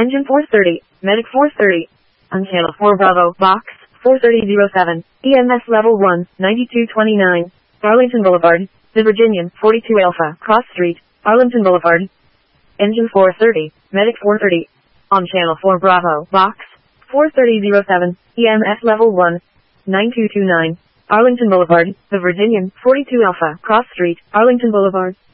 Engine 430, Medic 430. On channel 4 Bravo, box 43007. EMS level 1, 9229. Arlington Boulevard, The Virginian, 42 Alpha, Cross Street, Arlington Boulevard. Engine 430, Medic 430. On channel 4 Bravo, box 43007. EMS level 1, 9229. Arlington Boulevard, The Virginian, 42 Alpha, Cross Street, Arlington Boulevard.